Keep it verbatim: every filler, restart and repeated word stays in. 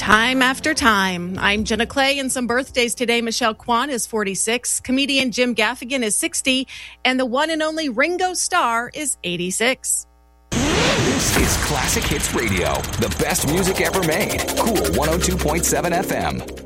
Time after time. I'm Jenna Clay, and some birthdays today. Michelle Kwan is forty-six, comedian Jim Gaffigan is sixty, and the one and only Ringo Starr is eighty-six. This is Classic Hits Radio, the best music ever made. Cool one oh two point seven F M.